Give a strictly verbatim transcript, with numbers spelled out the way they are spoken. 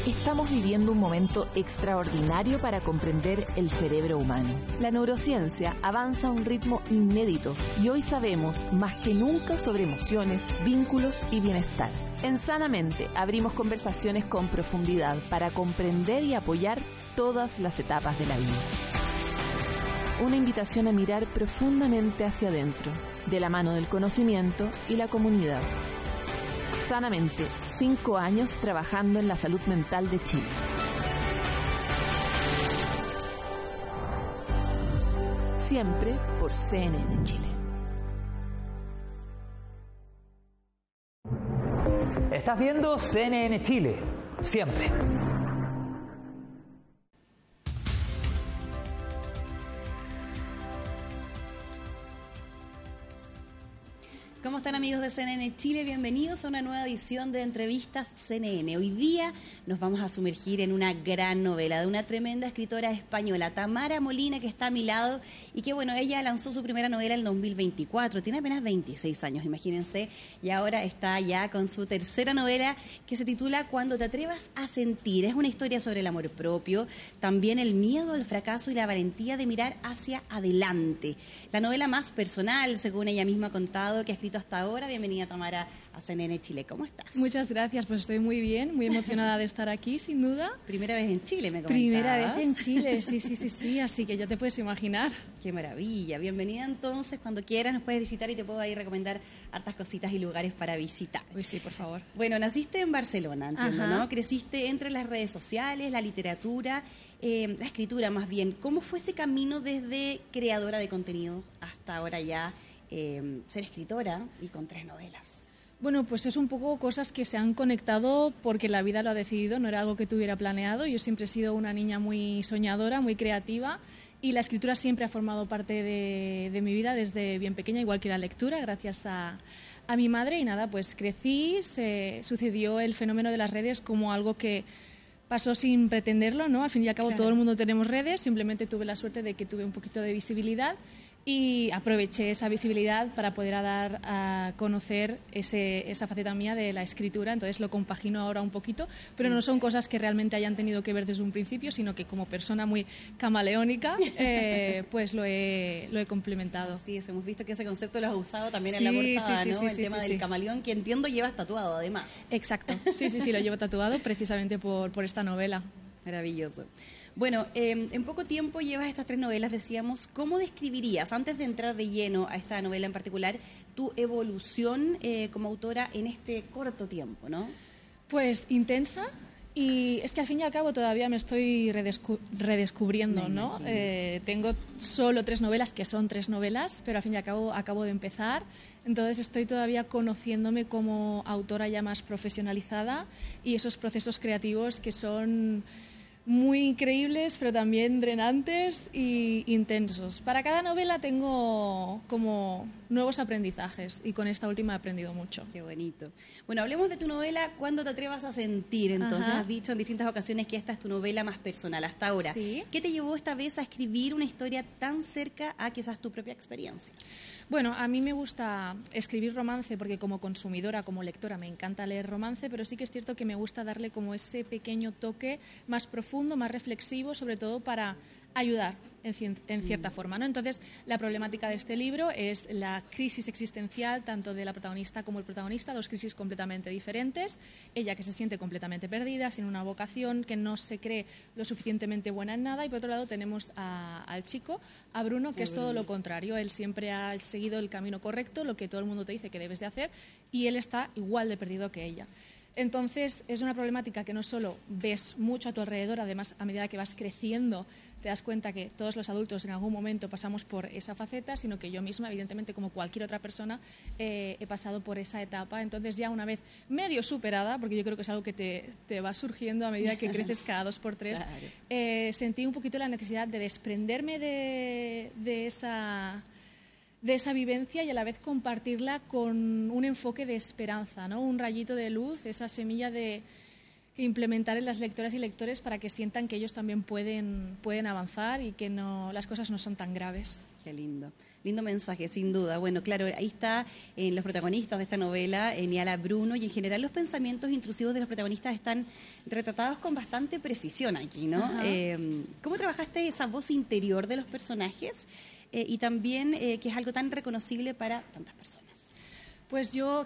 Estamos viviendo un momento extraordinario para comprender el cerebro humano. La neurociencia avanza a un ritmo inédito y hoy sabemos más que nunca sobre emociones, vínculos y bienestar. En Sanamente abrimos conversaciones con profundidad para comprender y apoyar todas las etapas de la vida. Una invitación a mirar profundamente hacia adentro, de la mano del conocimiento y la comunidad. Sanamente, cinco años trabajando en la salud mental de Chile. Siempre por C N N Chile. Estás viendo C N N Chile, siempre. ¿Cómo están, amigos de C N N Chile? Bienvenidos a una nueva edición de Entrevistas C N N. Hoy día nos vamos a sumergir en una gran novela de una tremenda escritora española, Tamara Molina, que está a mi lado y que, bueno, ella lanzó su primera novela en el dos mil veinticuatro, tiene apenas veintiséis años, imagínense, y ahora está ya con su tercera novela que se titula Cuando te atrevas a sentir. Es una historia sobre el amor propio, también el miedo al fracaso y la valentía de mirar hacia adelante. La novela más personal, según ella misma ha contado, que ha escrito hasta ahora. Bienvenida, Tamara, a C N N Chile. ¿Cómo estás? Muchas gracias, pues estoy muy bien, muy emocionada de estar aquí, sin duda. Primera vez en Chile, me comentabas. Primera vez en Chile, sí, sí, sí, sí, así que ya te puedes imaginar. Qué maravilla. Bienvenida entonces, cuando quieras nos puedes visitar y te puedo ahí recomendar hartas cositas y lugares para visitar. Uy, sí, por favor. Bueno, naciste en Barcelona, entiendo, Ajá. ¿no? Creciste entre las redes sociales, la literatura, eh, la escritura más bien. ¿Cómo fue ese camino desde creadora de contenido hasta ahora ya Eh, ser escritora y con tres novelas? Bueno, pues es un poco cosas que se han conectado porque la vida lo ha decidido, no era algo que tuviera planeado. Yo siempre he sido una niña muy soñadora, muy creativa, y la escritura siempre ha formado parte de, de mi vida desde bien pequeña, igual que la lectura, gracias a, a mi madre. Y nada, pues crecí, se sucedió el fenómeno de las redes como algo que pasó sin pretenderlo, ¿no? Al fin y al cabo, claro, todo el mundo tenemos redes, simplemente tuve la suerte de que tuve un poquito de visibilidad y aproveché esa visibilidad para poder dar a conocer ese, esa faceta mía de la escritura. Entonces lo compagino ahora un poquito, pero no son cosas que realmente hayan tenido que ver desde un principio, sino que como persona muy camaleónica, eh, pues lo he, lo he complementado. Sí, hemos visto que ese concepto lo has usado también sí, en la portada, sí, sí, ¿no? Sí, el sí, tema sí, del sí. camaleón, que entiendo llevas tatuado además. Exacto, sí, sí, sí, lo llevo tatuado precisamente por, por esta novela. Maravilloso. Bueno, eh, en poco tiempo llevas estas tres novelas, decíamos. ¿Cómo describirías, antes de entrar de lleno a esta novela en particular, tu evolución eh, como autora en este corto tiempo, ¿no? Pues intensa. Y es que al fin y al cabo todavía me estoy redescu- redescubriendo, me ¿no? Eh, tengo solo tres novelas, que son tres novelas, pero al fin y al cabo acabo de empezar. Entonces estoy todavía conociéndome como autora ya más profesionalizada y esos procesos creativos que son muy increíbles, pero también drenantes y intensos. Para cada novela tengo como nuevos aprendizajes y con esta última he aprendido mucho. Qué bonito. Bueno, hablemos de tu novela Cuando te atrevas a sentir. Entonces, Ajá. has dicho en distintas ocasiones que esta es tu novela más personal hasta ahora. Sí. ¿Qué te llevó esta vez a escribir una historia tan cerca a quizás tu propia experiencia? Bueno, a mí me gusta escribir romance porque como consumidora, como lectora, me encanta leer romance, pero sí que es cierto que me gusta darle como ese pequeño toque más profundo, más reflexivo, sobre todo para ayudar en, ci- en cierta mm. forma, ¿no? Entonces, la problemática de este libro es la crisis existencial tanto de la protagonista como el protagonista, dos crisis completamente diferentes. Ella que se siente completamente perdida, sin una vocación, que no se cree lo suficientemente buena en nada, y por otro lado tenemos a, al chico, a Bruno, que a es Bruno. Todo lo contrario. Él siempre ha seguido el camino correcto, lo que todo el mundo te dice que debes de hacer, y él está igual de perdido que ella. Entonces es una problemática que no solo ves mucho a tu alrededor, además a medida que vas creciendo te das cuenta que todos los adultos en algún momento pasamos por esa faceta, sino que yo misma, evidentemente como cualquier otra persona, eh, he pasado por esa etapa. Entonces ya una vez medio superada, porque yo creo que es algo que te, te va surgiendo a medida que creces cada dos por tres, claro. eh, sentí un poquito la necesidad de desprenderme de, de esa... de esa vivencia y a la vez compartirla con un enfoque de esperanza, ¿no? Un rayito de luz, esa semilla de que implementar en las lectoras y lectores para que sientan que ellos también pueden, pueden avanzar y que no, las cosas no son tan graves. Qué lindo. Lindo mensaje, sin duda. Bueno, claro, ahí está en los protagonistas de esta novela, en Niala Bruno, y en general los pensamientos intrusivos de los protagonistas están retratados con bastante precisión aquí, ¿no? Eh, ¿Cómo trabajaste esa voz interior de los personajes? Eh, y también, eh, que es algo tan reconocible para tantas personas. Pues yo